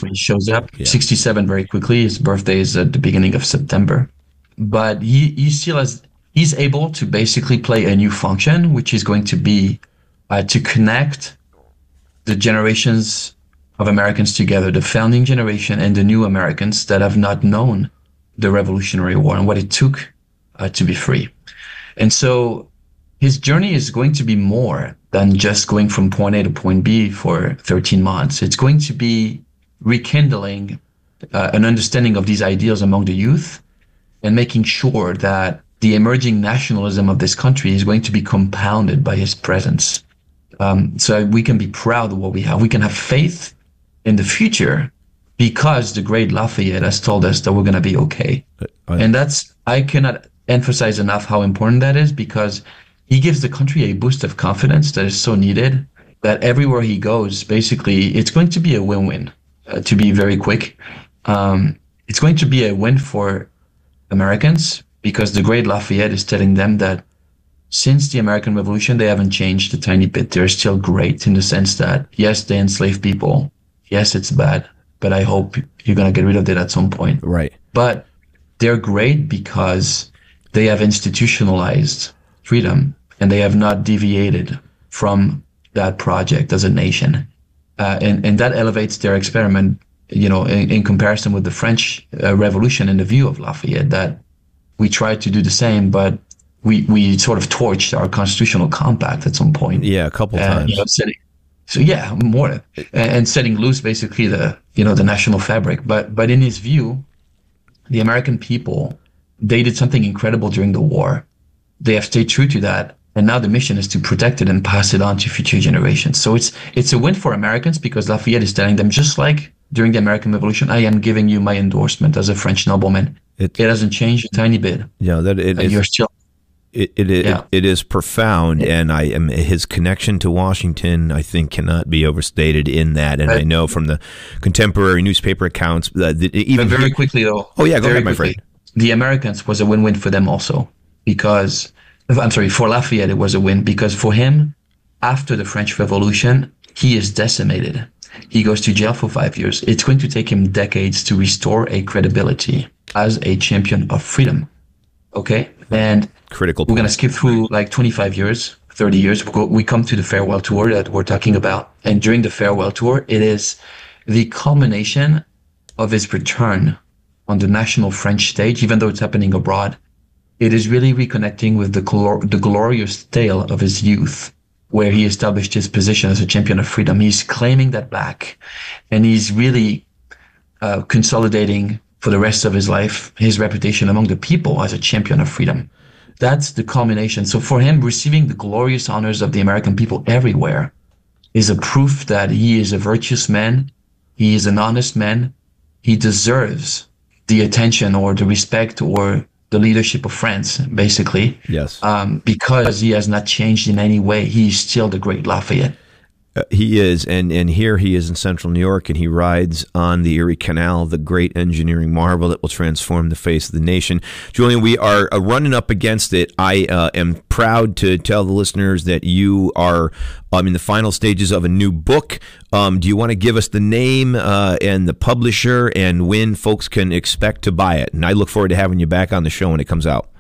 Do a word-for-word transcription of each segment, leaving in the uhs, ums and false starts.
he shows up. Yeah. sixty-seven very quickly. His birthday is at the beginning of September. But he, he still has, he's able to basically play a new function, which is going to be uh, to connect the generations of Americans together, the founding generation and the new Americans that have not known the Revolutionary War and what it took uh, to be free. And so his journey is going to be more than just going from point A to point B for thirteen months. It's going to be rekindling uh, an understanding of these ideals among the youth and making sure that the emerging nationalism of this country is going to be compounded by his presence. Um, so we can be proud of what we have. We can have faith in the future because the great Lafayette has told us that we're going to be okay. I, and that's, I cannot emphasize enough how important that is, because he gives the country a boost of confidence that is so needed, that everywhere he goes, basically, it's going to be a win-win, uh, to be very quick. Um, it's going to be a win for Americans, because the great Lafayette is telling them that since the American Revolution, they haven't changed a tiny bit. They're still great in the sense that, yes, they enslave people. Yes, it's bad, but I hope you're going to get rid of it at some point. Right. But they're great because they have institutionalized freedom, and they have not deviated from that project as a nation. Uh, and, and that elevates their experiment, you know, in, in comparison with the French uh, Revolution and the view of Lafayette, that we tried to do the same, but we, we sort of torched our constitutional compact at some point. Yeah, a couple uh, times. You know, setting, so yeah, more, and, and setting loose basically the, you know, the national fabric. But, but in his view, the American people, they did something incredible during the war. They have stayed true to that. And now the mission is to protect it and pass it on to future generations. So it's it's a win for Americans, because Lafayette is telling them, just like during the American Revolution, I am giving you my endorsement as a French nobleman. It, it hasn't changed a tiny bit. Yeah, that it, you're still. It it, yeah. it it is profound, and I am his connection to Washington, I think, cannot be overstated in that. And but, I know from the contemporary newspaper accounts that even very here, quickly though. Oh yeah, go ahead, my quickly, friend. The Americans was a win-win for them also, because I'm sorry, for Lafayette it was a win, because for him, after the French Revolution, he is decimated. He goes to jail for five years. It's going to take him decades to restore a credibility as a champion of freedom. Okay, and critical. We're going to skip through like twenty-five years, thirty years. We, go, we come to the farewell tour that we're talking about. And during the farewell tour, it is the culmination of his return on the national French stage, even though it's happening abroad. It is really reconnecting with the, glor- the glorious tale of his youth, where he established his position as a champion of freedom. He's claiming that back, and he's really uh, consolidating for the rest of his life his reputation among the people as a champion of freedom. That's the culmination. So for him, receiving the glorious honors of the American people everywhere is a proof that he is a virtuous man. He is an honest man. He deserves the attention or the respect or the leadership of France, basically. Yes. Um, because he has not changed in any way. He's still the great Lafayette. Uh, he is, and, and here he is in central New York, and he rides on the Erie Canal, the great engineering marvel that will transform the face of the nation. Julian, we are uh, running up against it. I uh, am proud to tell the listeners that you are um, in the final stages of a new book. Um, do you want to give us the name uh, and the publisher and when folks can expect to buy it? And I look forward to having you back on the show when it comes out.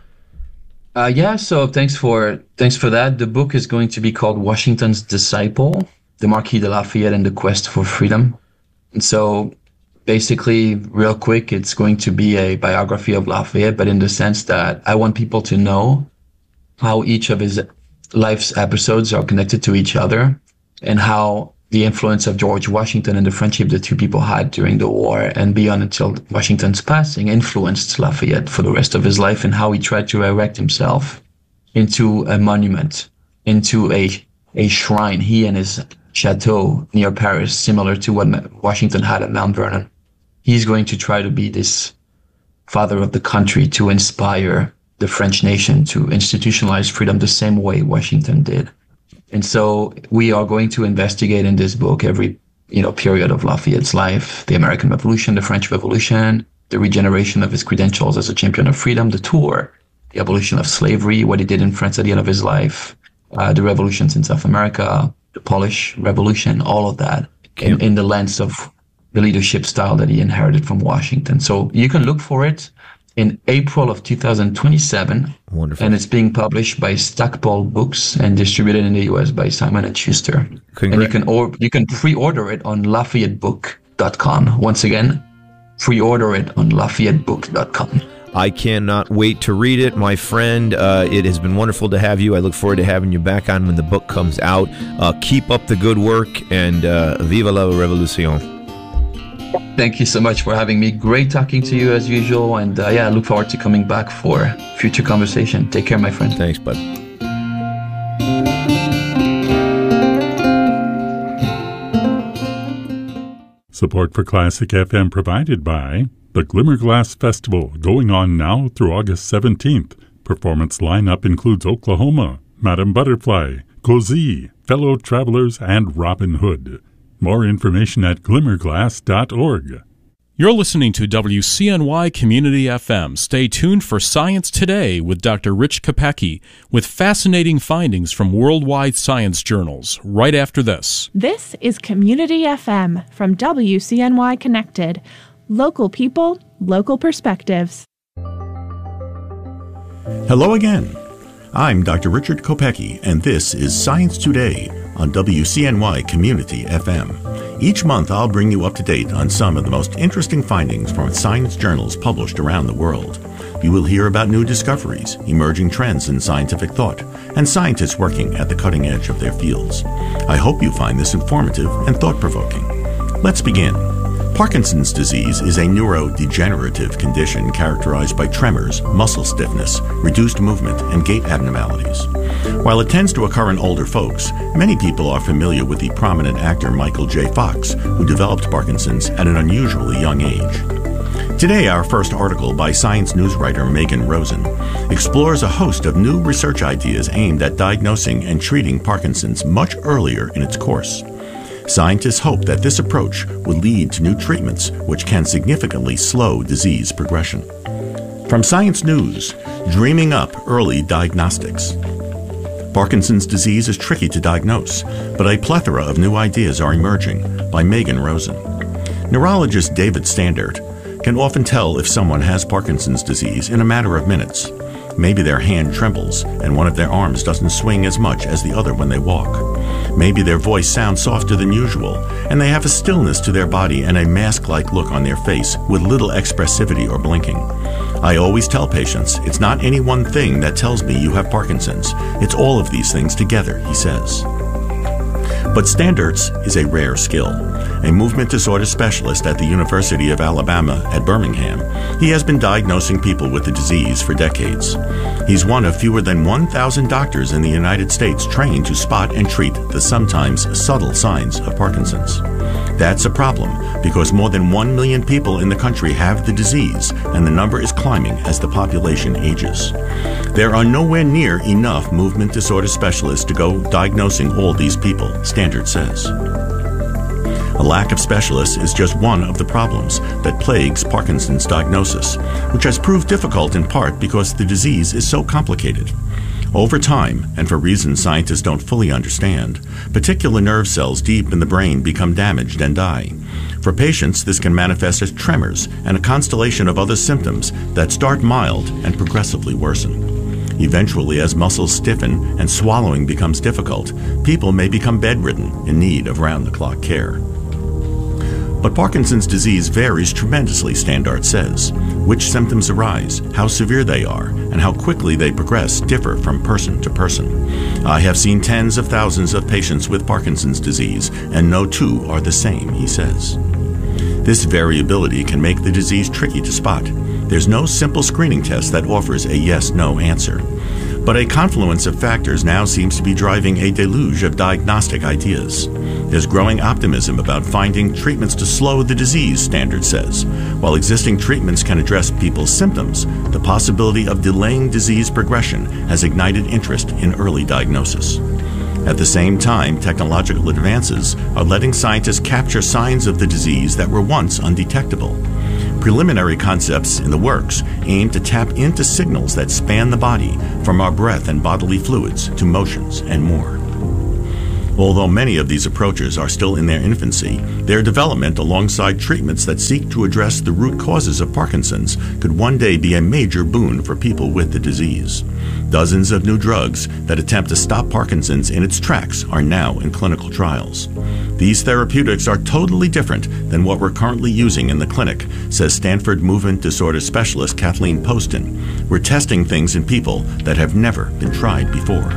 Uh, yeah, so thanks for thanks for that. The book is going to be called Washington's Disciple, the Marquis de Lafayette and the Quest for Freedom. And so basically, real quick, it's going to be a biography of Lafayette, but in the sense that I want people to know how each of his life's episodes are connected to each other, and how the influence of George Washington and the friendship the two people had during the war and beyond until Washington's passing influenced Lafayette for the rest of his life, and how he tried to erect himself into a monument, into a a shrine, he and his chateau near Paris, similar to what Washington had at Mount Vernon. He's going to try to be this father of the country, to inspire the French nation to institutionalize freedom the same way Washington did. And so we are going to investigate in this book every, you know, period of Lafayette's life: the American Revolution, the French Revolution, the regeneration of his credentials as a champion of freedom, the tour, the abolition of slavery, what he did in France at the end of his life, uh, the revolutions in South America, the Polish Revolution, all of that in, in the lens of the leadership style that he inherited from Washington. So you can look for it in April of two thousand twenty-seven. Wonderful. And it's being published by Stackpole Books and distributed in the U S by Simon and Schuster. Congra- and you can or you can pre-order it on Lafayette Book dot com. Once again, pre-order it on Lafayette Book dot com. I cannot wait to read it, my friend. Uh, it has been wonderful to have you. I look forward to having you back on when the book comes out. Uh, keep up the good work, and uh, viva la revolution. Thank you so much for having me. Great talking to you as usual. And uh, yeah, I look forward to coming back for future conversation. Take care, my friend. Thanks, bud. Support for Classic F M provided by the Glimmerglass Festival, going on now through August seventeenth. Performance lineup includes Oklahoma, Madame Butterfly, Cozy, Fellow Travelers, and Robin Hood. More information at glimmerglass dot org. You're listening to W C N Y Community F M. Stay tuned for Science Today with Doctor Rich Kopecky, with fascinating findings from worldwide science journals, right after this. This is Community F M from W C N Y Connected. Local people, local perspectives. Hello again. I'm Doctor Richard Kopecky, and this is Science Today on W C N Y Community F M. Each month, I'll bring you up to date on some of the most interesting findings from science journals published around the world. You will hear about new discoveries, emerging trends in scientific thought, and scientists working at the cutting edge of their fields. I hope you find this informative and thought-provoking. Let's begin. Parkinson's disease is a neurodegenerative condition characterized by tremors, muscle stiffness, reduced movement, and gait abnormalities. While it tends to occur in older folks, many people are familiar with the prominent actor Michael J. Fox, who developed Parkinson's at an unusually young age. Today, our first article by Science News writer Megan Rosen explores a host of new research ideas aimed at diagnosing and treating Parkinson's much earlier in its course. Scientists hope that this approach will lead to new treatments which can significantly slow disease progression. From Science News, Dreaming Up Early Diagnostics. Parkinson's disease is tricky to diagnose, but a plethora of new ideas are emerging, by Megan Rosen. Neurologist David Standard can often tell if someone has Parkinson's disease in a matter of minutes. Maybe their hand trembles and one of their arms doesn't swing as much as the other when they walk. Maybe their voice sounds softer than usual, and they have a stillness to their body and a mask-like look on their face with little expressivity or blinking. I always tell patients, it's not any one thing that tells me you have Parkinson's. It's all of these things together, he says. But Standards is a rare skill. A movement disorder specialist at the University of Alabama at Birmingham, he has been diagnosing people with the disease for decades. He's one of fewer than one thousand doctors in the United States trained to spot and treat the sometimes subtle signs of Parkinson's. That's a problem because more than one million people in the country have the disease, and the number is climbing as the population ages. There are nowhere near enough movement disorder specialists to go diagnosing all these people, Standard says. A lack of specialists is just one of the problems that plagues Parkinson's diagnosis, which has proved difficult in part because the disease is so complicated. Over time, and for reasons scientists don't fully understand, particular nerve cells deep in the brain become damaged and die. For patients, this can manifest as tremors and a constellation of other symptoms that start mild and progressively worsen. Eventually, as muscles stiffen and swallowing becomes difficult, people may become bedridden in need of round-the-clock care. But Parkinson's disease varies tremendously, Standard says. Which symptoms arise, how severe they are, and how quickly they progress differ from person to person. I have seen tens of thousands of patients with Parkinson's disease, and no two are the same, he says. This variability can make the disease tricky to spot. There's no simple screening test that offers a yes-no answer. But a confluence of factors now seems to be driving a deluge of diagnostic ideas. There's growing optimism about finding treatments to slow the disease, Standard says. While existing treatments can address people's symptoms, the possibility of delaying disease progression has ignited interest in early diagnosis. At the same time, technological advances are letting scientists capture signs of the disease that were once undetectable. Preliminary concepts in the works aim to tap into signals that span the body, from our breath and bodily fluids to motions and more. Although many of these approaches are still in their infancy, their development alongside treatments that seek to address the root causes of Parkinson's could one day be a major boon for people with the disease. Dozens of new drugs that attempt to stop Parkinson's in its tracks are now in clinical trials. These therapeutics are totally different than what we're currently using in the clinic, says Stanford movement disorder specialist Kathleen Poston. We're testing things in people that have never been tried before.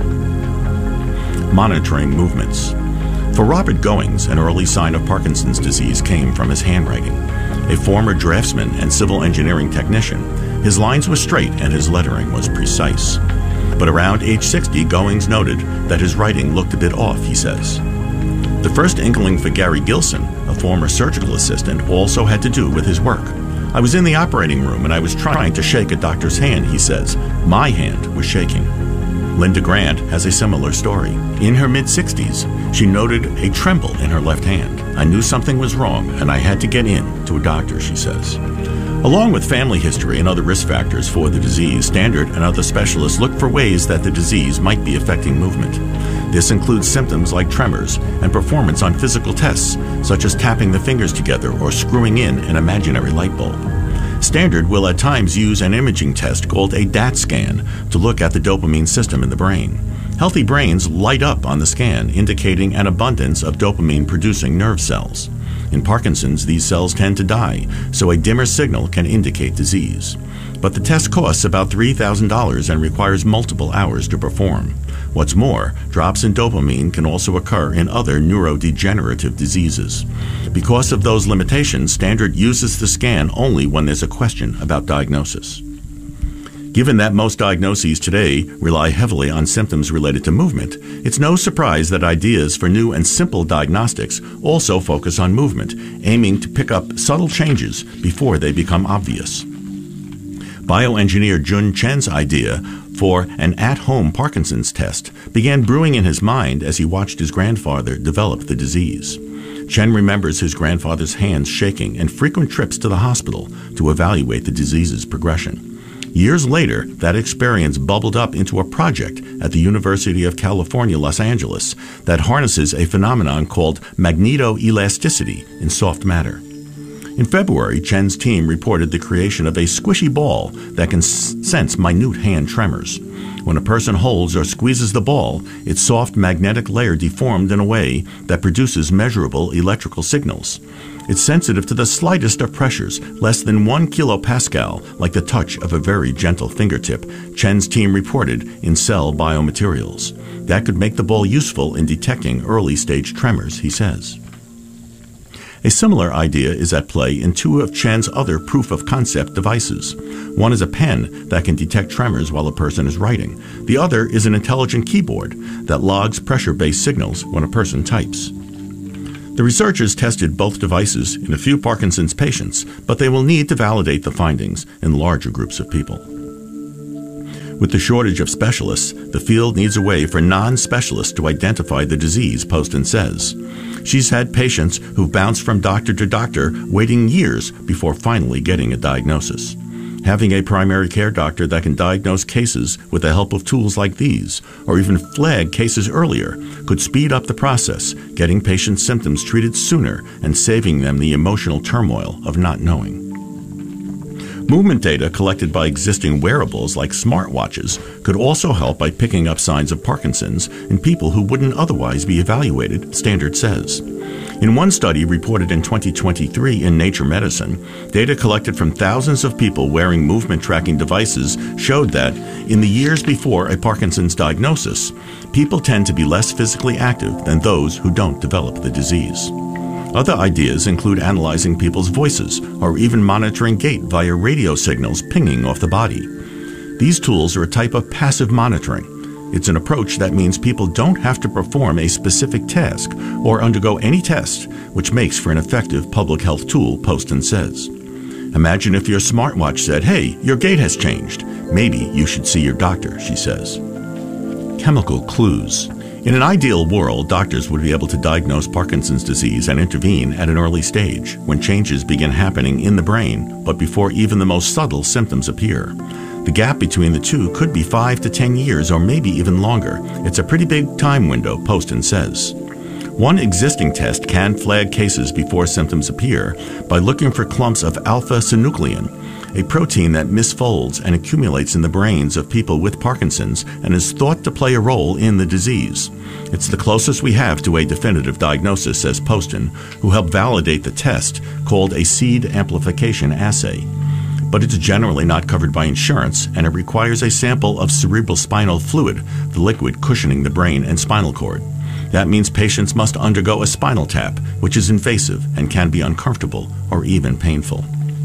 Monitoring movements. For Robert Goings, an early sign of Parkinson's disease came from his handwriting. A former draftsman and civil engineering technician, his lines were straight and his lettering was precise. But around age sixty, Goings noted that his writing looked a bit off, he says. The first inkling for Gary Gilson, a former surgical assistant, also had to do with his work. I was in the operating room and I was trying to shake a doctor's hand, he says. My hand was shaking. Linda Grant has a similar story. In her mid-sixties, she noted a tremble in her left hand. I knew something was wrong and I had to get in to a doctor, she says. Along with family history and other risk factors for the disease, Standard and other specialists look for ways that the disease might be affecting movement. This includes symptoms like tremors and performance on physical tests, such as tapping the fingers together or screwing in an imaginary light bulb. Standard will at times use an imaging test called a D A T scan to look at the dopamine system in the brain. Healthy brains light up on the scan, indicating an abundance of dopamine-producing nerve cells. In Parkinson's, these cells tend to die, so a dimmer signal can indicate disease. But the test costs about three thousand dollars and requires multiple hours to perform. What's more, drops in dopamine can also occur in other neurodegenerative diseases. Because of those limitations, Standard uses the scan only when there's a question about diagnosis. Given that most diagnoses today rely heavily on symptoms related to movement, it's no surprise that ideas for new and simple diagnostics also focus on movement, aiming to pick up subtle changes before they become obvious. Bioengineer Jun Chen's idea for an at-home Parkinson's test began brewing in his mind as he watched his grandfather develop the disease. Chen remembers his grandfather's hands shaking and frequent trips to the hospital to evaluate the disease's progression. Years later, that experience bubbled up into a project at the University of California, Los Angeles, that harnesses a phenomenon called magnetoelasticity in soft matter. In February, Chen's team reported the creation of a squishy ball that can s- sense minute hand tremors. When a person holds or squeezes the ball, its soft magnetic layer deformed in a way that produces measurable electrical signals. It's sensitive to the slightest of pressures, less than one kilopascal, like the touch of a very gentle fingertip, Chen's team reported in Cell Biomaterials. That could make the ball useful in detecting early-stage tremors, he says. A similar idea is at play in two of Chen's other proof-of-concept devices. One is a pen that can detect tremors while a person is writing. The other is an intelligent keyboard that logs pressure-based signals when a person types. The researchers tested both devices in a few Parkinson's patients, but they will need to validate the findings in larger groups of people. With the shortage of specialists, the field needs a way for non-specialists to identify the disease, Poston says. She's had patients who've bounced from doctor to doctor, waiting years before finally getting a diagnosis. Having a primary care doctor that can diagnose cases with the help of tools like these, or even flag cases earlier, could speed up the process, getting patients' symptoms treated sooner and saving them the emotional turmoil of not knowing. Movement data collected by existing wearables like smartwatches could also help by picking up signs of Parkinson's in people who wouldn't otherwise be evaluated, Standard says. In one study reported in twenty twenty-three in Nature Medicine, data collected from thousands of people wearing movement tracking devices showed that, in the years before a Parkinson's diagnosis, people tend to be less physically active than those who don't develop the disease. Other ideas include analyzing people's voices or even monitoring gait via radio signals pinging off the body. These tools are a type of passive monitoring. It's an approach that means people don't have to perform a specific task or undergo any test, which makes for an effective public health tool, Poston says. Imagine if your smartwatch said, "Hey, your gait has changed. Maybe you should see your doctor," she says. Chemical clues. In an ideal world, doctors would be able to diagnose Parkinson's disease and intervene at an early stage, when changes begin happening in the brain, but before even the most subtle symptoms appear. The gap between the two could be five to ten years or maybe even longer. It's a pretty big time window, Poston says. One existing test can flag cases before symptoms appear by looking for clumps of alpha-synuclein, a protein that misfolds and accumulates in the brains of people with Parkinson's and is thought to play a role in the disease. It's the closest we have to a definitive diagnosis, says Poston, who helped validate the test called a seed amplification assay. But it's generally not covered by insurance, and it requires a sample of cerebrospinal fluid, the liquid cushioning the brain and spinal cord. That means patients must undergo a spinal tap, which is invasive and can be uncomfortable or even painful.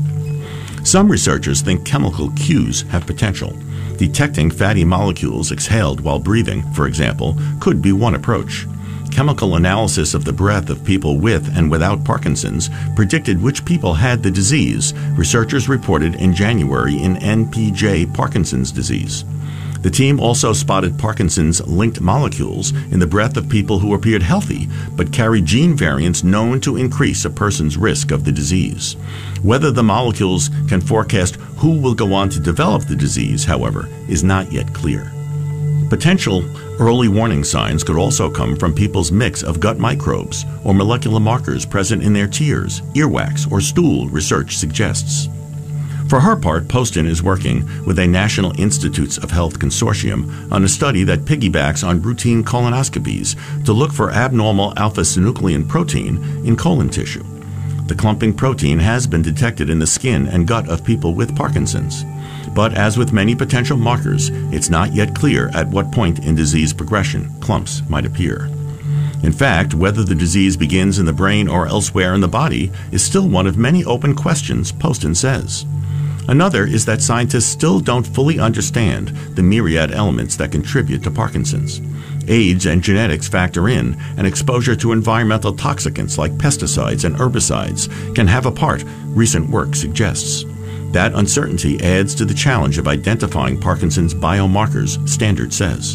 Some researchers think chemical cues have potential. Detecting fatty molecules exhaled while breathing, for example, could be one approach. Chemical analysis of the breath of people with and without Parkinson's predicted which people had the disease, researchers reported in January in N P J Parkinson's disease. The team also spotted Parkinson's linked molecules in the breath of people who appeared healthy but carried gene variants known to increase a person's risk of the disease. Whether the molecules can forecast who will go on to develop the disease, however, is not yet clear. Potential early warning signs could also come from people's mix of gut microbes or molecular markers present in their tears, earwax, or stool, research suggests. For her part, Poston is working with a National Institutes of Health consortium on a study that piggybacks on routine colonoscopies to look for abnormal alpha-synuclein protein in colon tissue. The clumping protein has been detected in the skin and gut of people with Parkinson's. But as with many potential markers, it's not yet clear at what point in disease progression clumps might appear. In fact, whether the disease begins in the brain or elsewhere in the body is still one of many open questions, Poston says. Another is that scientists still don't fully understand the myriad elements that contribute to Parkinson's. Age and genetics factor in, and exposure to environmental toxicants like pesticides and herbicides can have a part, recent work suggests. That uncertainty adds to the challenge of identifying Parkinson's biomarkers, Standard says.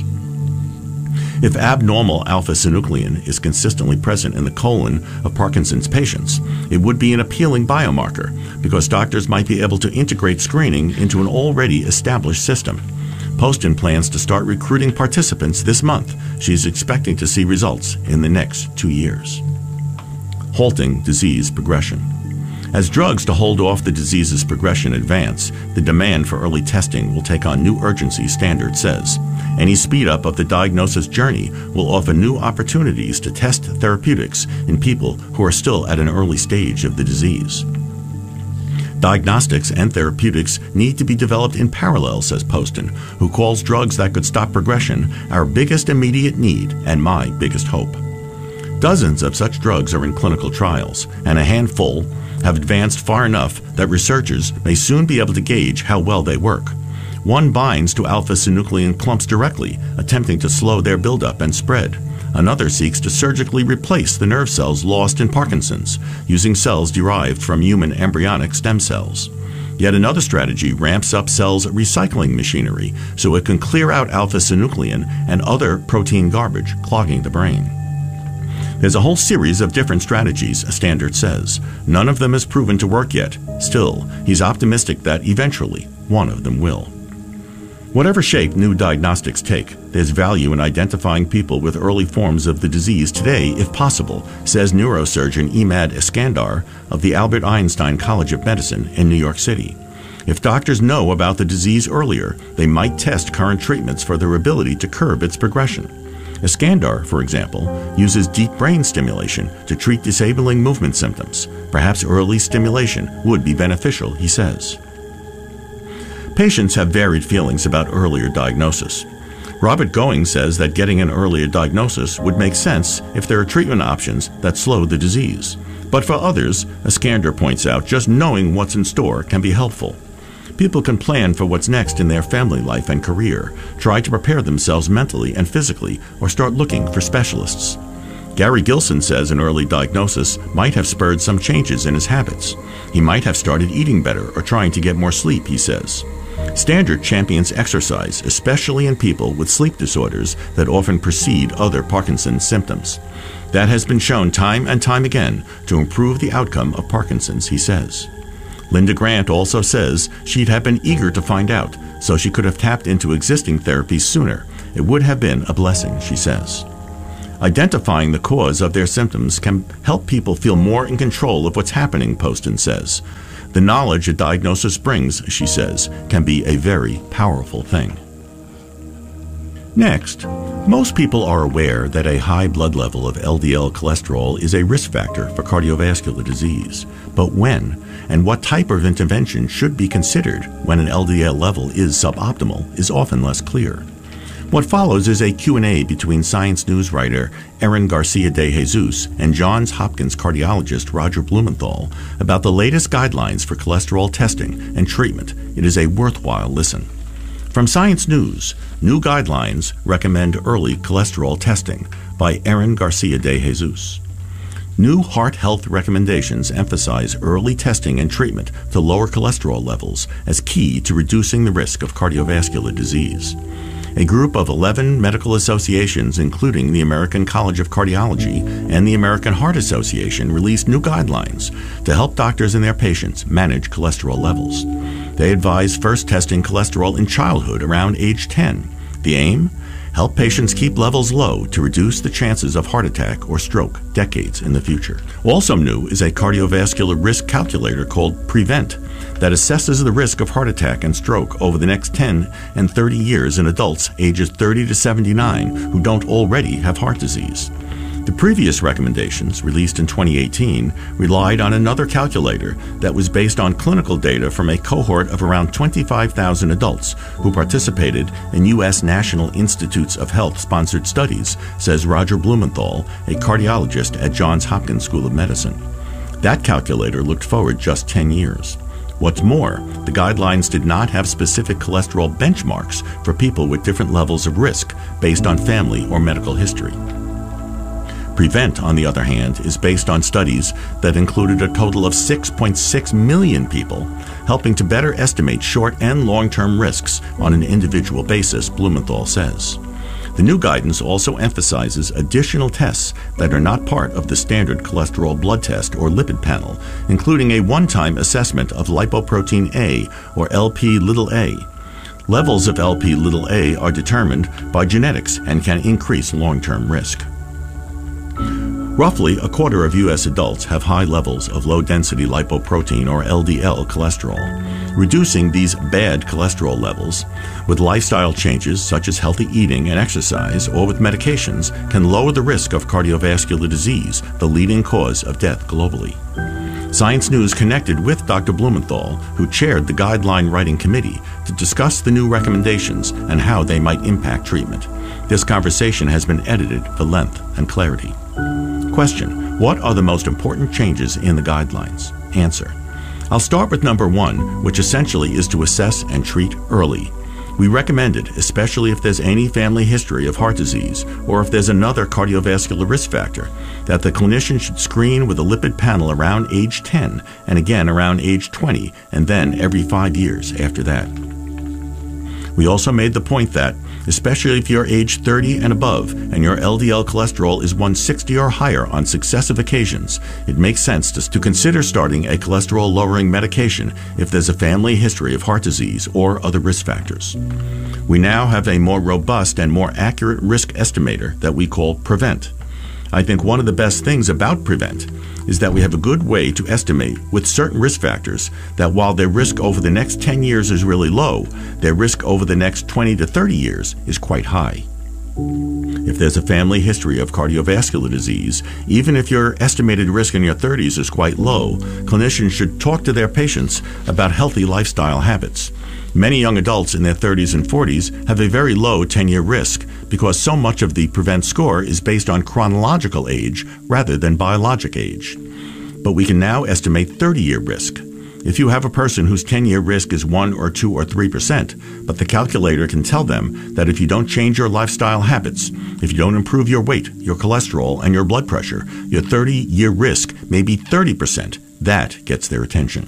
If abnormal alpha-synuclein is consistently present in the colon of Parkinson's patients, it would be an appealing biomarker because doctors might be able to integrate screening into an already established system. Poston plans to start recruiting participants this month. She's expecting to see results in the next two years. Halting disease progression. As drugs to hold off the disease's progression advance, the demand for early testing will take on new urgency, Standard says. Any speed up of the diagnosis journey will offer new opportunities to test therapeutics in people who are still at an early stage of the disease. Diagnostics and therapeutics need to be developed in parallel, says Poston, who calls drugs that could stop progression our biggest immediate need and my biggest hope. Dozens of such drugs are in clinical trials, and a handful have advanced far enough that researchers may soon be able to gauge how well they work. One binds to alpha-synuclein clumps directly, attempting to slow their buildup and spread. Another seeks to surgically replace the nerve cells lost in Parkinson's, using cells derived from human embryonic stem cells. Yet another strategy ramps up cells' recycling machinery so it can clear out alpha-synuclein and other protein garbage clogging the brain. There's a whole series of different strategies, Standard says. None of them has proven to work yet. Still, he's optimistic that eventually one of them will. Whatever shape new diagnostics take, there's value in identifying people with early forms of the disease today if possible, says neurosurgeon Emad Iskandar of the Albert Einstein College of Medicine in New York City. If doctors know about the disease earlier, they might test current treatments for their ability to curb its progression. Iskandar, for example, uses deep brain stimulation to treat disabling movement symptoms. Perhaps early stimulation would be beneficial, he says. Patients have varied feelings about earlier diagnosis. Robert Going says that getting an earlier diagnosis would make sense if there are treatment options that slow the disease. But for others, Iskandar points out, just knowing what's in store can be helpful. People can plan for what's next in their family life and career, try to prepare themselves mentally and physically, or start looking for specialists. Gary Gilson says an early diagnosis might have spurred some changes in his habits. He might have started eating better or trying to get more sleep, he says. Standard champions exercise, especially in people with sleep disorders that often precede other Parkinson's symptoms. That has been shown time and time again to improve the outcome of Parkinson's, he says. Linda Grant also says she'd have been eager to find out, so she could have tapped into existing therapies sooner. It would have been a blessing, she says. Identifying the cause of their symptoms can help people feel more in control of what's happening, Poston says. The knowledge a diagnosis brings, she says, can be a very powerful thing. Next, most people are aware that a high blood level of L D L cholesterol is a risk factor for cardiovascular disease. But when and what type of intervention should be considered when an L D L level is suboptimal is often less clear. What follows is a Q and A between Science News writer Erin Garcia de Jesus and Johns Hopkins cardiologist Roger Blumenthal about the latest guidelines for cholesterol testing and treatment. It is a worthwhile listen. From Science News, new guidelines recommend early cholesterol testing by Erin Garcia de Jesus. New heart health recommendations emphasize early testing and treatment to lower cholesterol levels as key to reducing the risk of cardiovascular disease. A group of eleven medical associations, including the American College of Cardiology and the American Heart Association, released new guidelines to help doctors and their patients manage cholesterol levels. They advise first testing cholesterol in childhood around age ten. The aim? Help patients keep levels low to reduce the chances of heart attack or stroke decades in the future. Also new is a cardiovascular risk calculator called PREVENT that assesses the risk of heart attack and stroke over the next ten and thirty years in adults ages thirty to seventy-nine who don't already have heart disease. The previous recommendations, released in twenty eighteen, relied on another calculator that was based on clinical data from a cohort of around twenty-five thousand adults who participated in U S National Institutes of Health-sponsored studies, says Roger Blumenthal, a cardiologist at Johns Hopkins School of Medicine. That calculator looked forward just ten years. What's more, the guidelines did not have specific cholesterol benchmarks for people with different levels of risk based on family or medical history. PREVENT, on the other hand, is based on studies that included a total of six point six million people, helping to better estimate short and long-term risks on an individual basis, Blumenthal says. The new guidance also emphasizes additional tests that are not part of the standard cholesterol blood test or lipid panel, including a one-time assessment of lipoprotein A, or L P little a. Levels of L P little a are determined by genetics and can increase long-term risk. Roughly a quarter of U S adults have high levels of low-density lipoprotein or L D L cholesterol. Reducing these bad cholesterol levels with lifestyle changes such as healthy eating and exercise or with medications can lower the risk of cardiovascular disease, the leading cause of death globally. Science News connected with Doctor Blumenthal, who chaired the guideline writing committee, to discuss the new recommendations and how they might impact treatment. This conversation has been edited for length and clarity. Question: what are the most important changes in the guidelines? Answer: I'll start with number one, which essentially is to assess and treat early. We recommend it, especially if there's any family history of heart disease or if there's another cardiovascular risk factor, that the clinician should screen with a lipid panel around age ten and again around age twenty and then every five years after that. We also made the point that, especially if you're age thirty and above and your L D L cholesterol is one sixty or higher on successive occasions, it makes sense to, to consider starting a cholesterol-lowering medication if there's a family history of heart disease or other risk factors. We now have a more robust and more accurate risk estimator that we call PREVENT. I think one of the best things about PREVENT is that we have a good way to estimate with certain risk factors that while their risk over the next ten years is really low, their risk over the next twenty to thirty years is quite high. If there's a family history of cardiovascular disease, even if your estimated risk in your thirties is quite low, clinicians should talk to their patients about healthy lifestyle habits. Many young adults in their thirties and forties have a very low ten-year risk because so much of the PREVENT score is based on chronological age rather than biologic age. But we can now estimate thirty-year risk. If you have a person whose ten-year risk is one or two or three percent, but the calculator can tell them that if you don't change your lifestyle habits, if you don't improve your weight, your cholesterol, and your blood pressure, your thirty-year risk may be thirty percent. That gets their attention.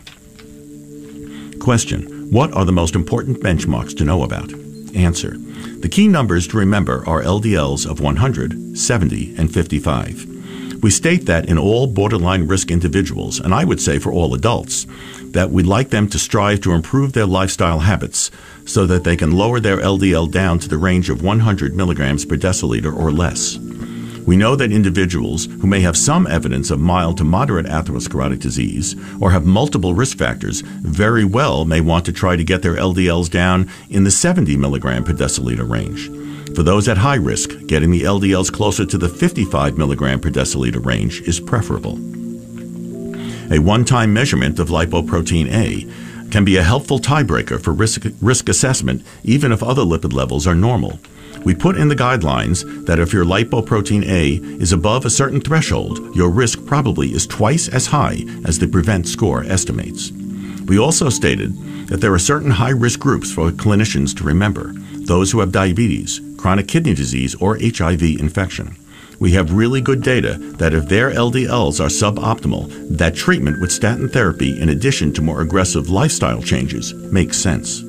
Question: what are the most important benchmarks to know about? Answer: the key numbers to remember are L D Ls of one hundred, seventy, and fifty-five. We state that in all borderline risk individuals, and I would say for all adults, that we'd like them to strive to improve their lifestyle habits so that they can lower their L D L down to the range of one hundred milligrams per deciliter or less. We know that individuals who may have some evidence of mild to moderate atherosclerotic disease or have multiple risk factors very well may want to try to get their L D Ls down in the seventy milligram per deciliter range. For those at high risk, getting the L D Ls closer to the fifty-five milligram per deciliter range is preferable. A one-time measurement of lipoprotein A can be a helpful tiebreaker for risk, risk assessment even if other lipid levels are normal. We put in the guidelines that if your lipoprotein A is above a certain threshold, your risk probably is twice as high as the PREVENT score estimates. We also stated that there are certain high-risk groups for clinicians to remember: those who have diabetes, chronic kidney disease, or H I V infection. We have really good data that if their L D Ls are suboptimal, that treatment with statin therapy in addition to more aggressive lifestyle changes makes sense.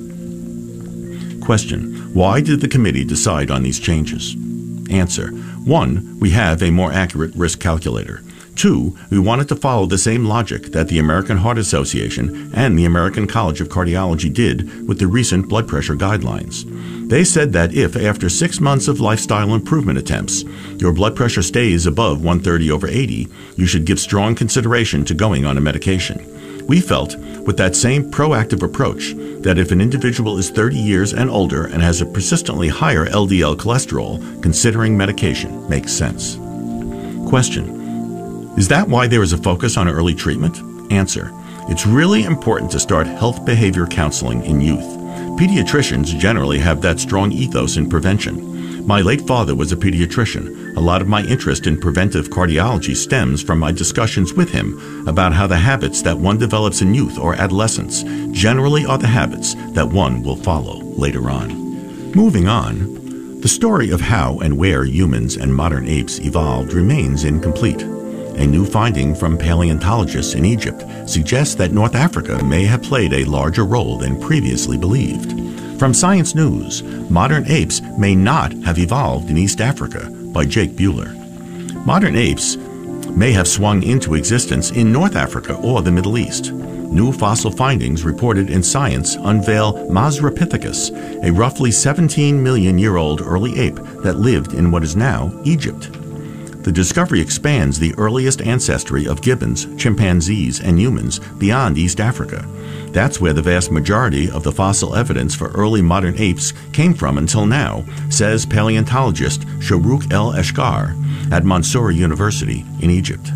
Question: why did the committee decide on these changes? Answer: one, we have a more accurate risk calculator. Two, we wanted to follow the same logic that the American Heart Association and the American College of Cardiology did with the recent blood pressure guidelines. They said that if, after six months of lifestyle improvement attempts, your blood pressure stays above one thirty over eighty, you should give strong consideration to going on a medication. We felt, with that same proactive approach, that if an individual is thirty years and older and has a persistently higher L D L cholesterol, considering medication makes sense. Question: is that why there is a focus on early treatment? Answer: it's really important to start health behavior counseling in youth. Pediatricians generally have that strong ethos in prevention. My late father was a pediatrician. A lot of my interest in preventive cardiology stems from my discussions with him about how the habits that one develops in youth or adolescence generally are the habits that one will follow later on. Moving on, the story of how and where humans and modern apes evolved remains incomplete. A new finding from paleontologists in Egypt suggests that North Africa may have played a larger role than previously believed. From Science News, modern apes may not have evolved in East Africa, by Jake Buehler. Modern apes may have swung into existence in North Africa or the Middle East. New fossil findings reported in Science unveil Mazrapithecus, a roughly seventeen million year old early ape that lived in what is now Egypt. The discovery expands the earliest ancestry of gibbons, chimpanzees, and humans beyond East Africa. That's where the vast majority of the fossil evidence for early modern apes came from until now, says paleontologist Sharouk El-Eshkar at Mansoura University in Egypt.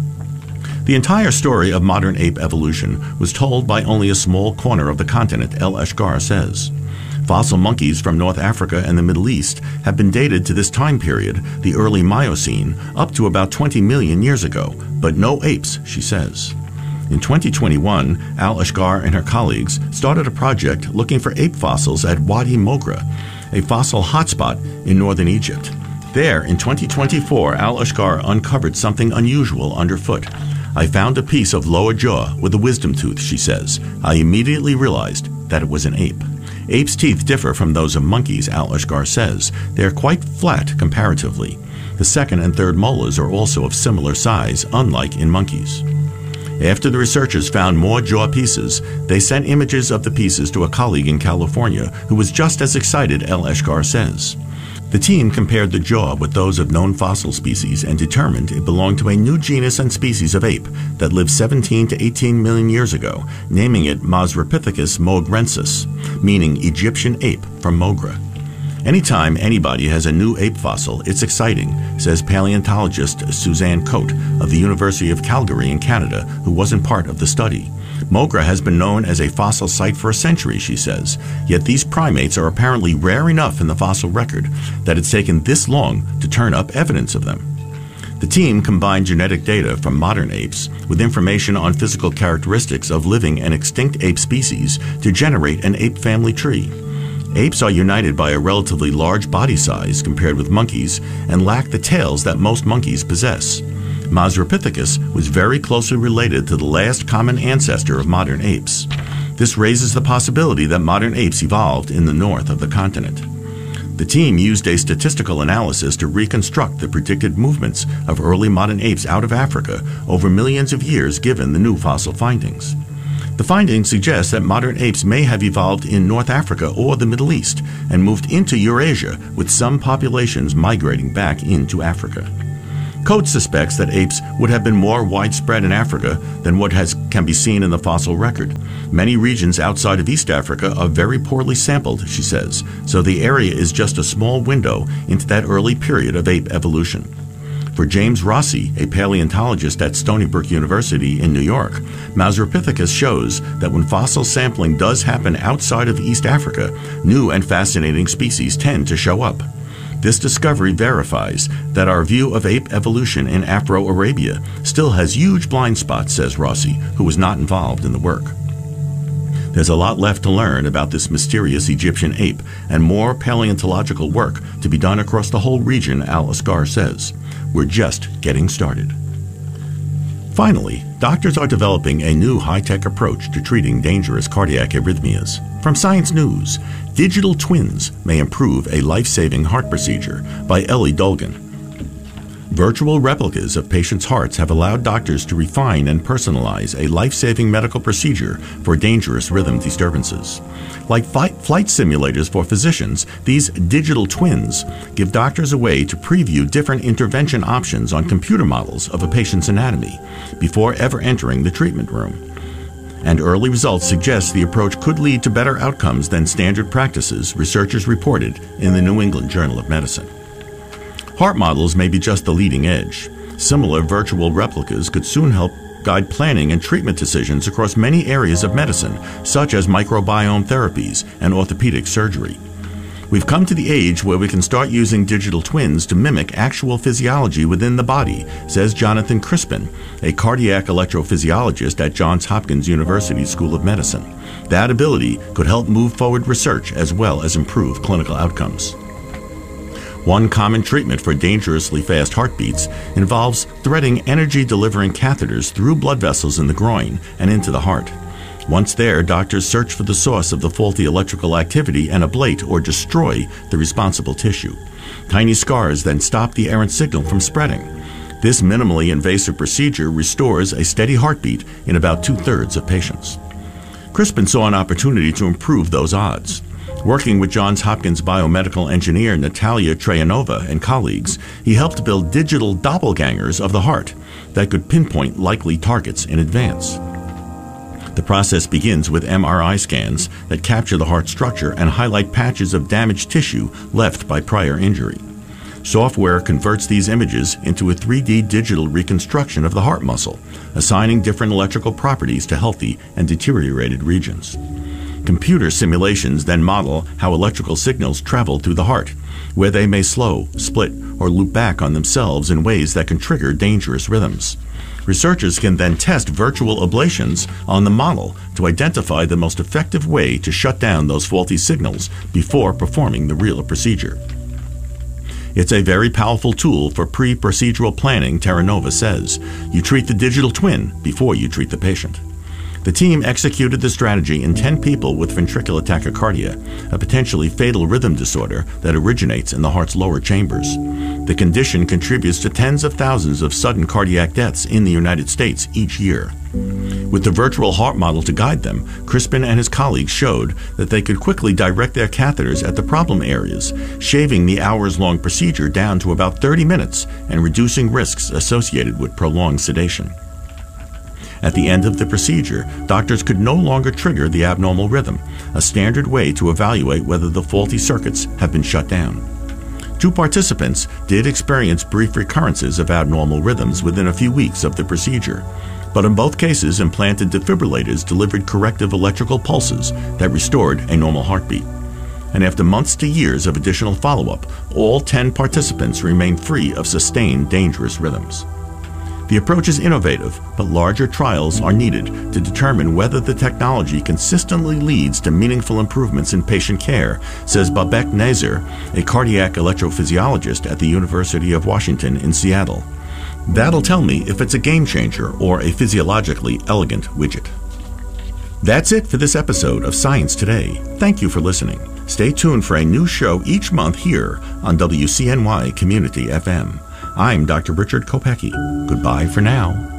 The entire story of modern ape evolution was told by only a small corner of the continent, El-Eshkar says. Fossil monkeys from North Africa and the Middle East have been dated to this time period, the early Miocene, up to about twenty million years ago, but no apes, she says. In twenty twenty-one, Al-Eshkar and her colleagues started a project looking for ape fossils at Wadi Mogra, a fossil hotspot in northern Egypt. There, in twenty twenty-four, Al-Eshkar uncovered something unusual underfoot. I found a piece of lower jaw with a wisdom tooth, she says. I immediately realized that it was an ape. Apes' teeth differ from those of monkeys, Al-Eshkar says. They are quite flat comparatively. The second and third molars are also of similar size, unlike in monkeys. After the researchers found more jaw pieces, they sent images of the pieces to a colleague in California who was just as excited, El-Eshkar says. The team compared the jaw with those of known fossil species and determined it belonged to a new genus and species of ape that lived seventeen to eighteen million years ago, naming it Mazrapithecus mogrensis, meaning Egyptian ape from Mogra. Anytime anybody has a new ape fossil, it's exciting, says paleontologist Suzanne Cote of the University of Calgary in Canada, who wasn't part of the study. Mogra has been known as a fossil site for a century, she says, yet these primates are apparently rare enough in the fossil record that it's taken this long to turn up evidence of them. The team combined genetic data from modern apes with information on physical characteristics of living and extinct ape species to generate an ape family tree. Apes are united by a relatively large body size compared with monkeys and lack the tails that most monkeys possess. Mazrapithecus was very closely related to the last common ancestor of modern apes. This raises the possibility that modern apes evolved in the north of the continent. The team used a statistical analysis to reconstruct the predicted movements of early modern apes out of Africa over millions of years given the new fossil findings. The findings suggest that modern apes may have evolved in North Africa or the Middle East and moved into Eurasia, with some populations migrating back into Africa. Coates suspects that apes would have been more widespread in Africa than what has, can be seen in the fossil record. Many regions outside of East Africa are very poorly sampled, she says, so the area is just a small window into that early period of ape evolution. For James Rossi, a paleontologist at Stony Brook University in New York, Mauropithecus shows that when fossil sampling does happen outside of East Africa, new and fascinating species tend to show up. This discovery verifies that our view of ape evolution in Afro-Arabia still has huge blind spots, says Rossi, who was not involved in the work. There's a lot left to learn about this mysterious Egyptian ape, and more paleontological work to be done across the whole region, Al-Asghar says. We're just getting started. Finally, doctors are developing a new high-tech approach to treating dangerous cardiac arrhythmias. From Science News, digital twins may improve a life-saving heart procedure, by Ellie Dolgan. Virtual replicas of patients' hearts have allowed doctors to refine and personalize a life-saving medical procedure for dangerous rhythm disturbances. Like flight, flight simulators for physicians, these digital twins give doctors a way to preview different intervention options on computer models of a patient's anatomy before ever entering the treatment room. And early results suggest the approach could lead to better outcomes than standard practices, researchers reported in the New England Journal of Medicine. Heart models may be just the leading edge. Similar virtual replicas could soon help guide planning and treatment decisions across many areas of medicine, such as microbiome therapies and orthopedic surgery. We've come to the age where we can start using digital twins to mimic actual physiology within the body, says Jonathan Crispin, a cardiac electrophysiologist at Johns Hopkins University School of Medicine. That ability could help move forward research as well as improve clinical outcomes. One common treatment for dangerously fast heartbeats involves threading energy-delivering catheters through blood vessels in the groin and into the heart. Once there, doctors search for the source of the faulty electrical activity and ablate or destroy the responsible tissue. Tiny scars then stop the errant signal from spreading. This minimally invasive procedure restores a steady heartbeat in about two-thirds of patients. Crispin saw an opportunity to improve those odds. Working with Johns Hopkins biomedical engineer Natalia Trayanova and colleagues, he helped build digital doppelgangers of the heart that could pinpoint likely targets in advance. The process begins with M R I scans that capture the heart structure and highlight patches of damaged tissue left by prior injury. Software converts these images into a three D digital reconstruction of the heart muscle, assigning different electrical properties to healthy and deteriorated regions. Computer simulations then model how electrical signals travel through the heart, where they may slow, split, or loop back on themselves in ways that can trigger dangerous rhythms. Researchers can then test virtual ablations on the model to identify the most effective way to shut down those faulty signals before performing the real procedure. It's a very powerful tool for pre-procedural planning, Terranova says. You treat the digital twin before you treat the patient. The team executed the strategy in ten people with ventricular tachycardia, a potentially fatal rhythm disorder that originates in the heart's lower chambers. The condition contributes to tens of thousands of sudden cardiac deaths in the United States each year. With the virtual heart model to guide them, Crispin and his colleagues showed that they could quickly direct their catheters at the problem areas, shaving the hours-long procedure down to about thirty minutes and reducing risks associated with prolonged sedation. At the end of the procedure, doctors could no longer trigger the abnormal rhythm, a standard way to evaluate whether the faulty circuits have been shut down. Two participants did experience brief recurrences of abnormal rhythms within a few weeks of the procedure, but in both cases, implanted defibrillators delivered corrective electrical pulses that restored a normal heartbeat. And after months to years of additional follow-up, all ten participants remained free of sustained dangerous rhythms. The approach is innovative, but larger trials are needed to determine whether the technology consistently leads to meaningful improvements in patient care, says Babak Nazer, a cardiac electrophysiologist at the University of Washington in Seattle. That'll tell me if it's a game changer or a physiologically elegant widget. That's it for this episode of Science Today. Thank you for listening. Stay tuned for a new show each month here on W C N Y Community F M. I'm Doctor Richard Kopecky. Goodbye for now.